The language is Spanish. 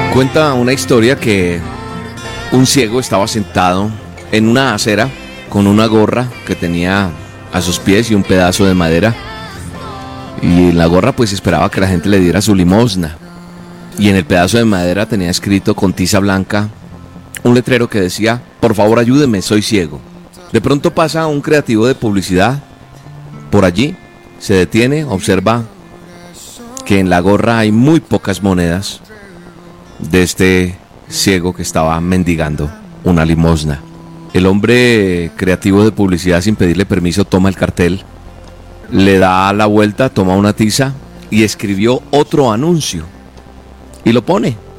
Cuenta una historia que un ciego estaba sentado en una acera con una gorra que tenía a sus pies y un pedazo de madera. Y en la gorra pues esperaba que la gente le diera su limosna. Y en el pedazo de madera tenía escrito con tiza blanca un letrero que decía: por favor ayúdeme, soy ciego. De pronto pasa un creativo de publicidad por allí, se detiene, observa que en la gorra hay muy pocas monedas de este ciego que estaba mendigando una limosna. El hombre creativo de publicidad, sin pedirle permiso, toma el cartel, le da la vuelta, toma una tiza y escribió otro anuncio y lo pone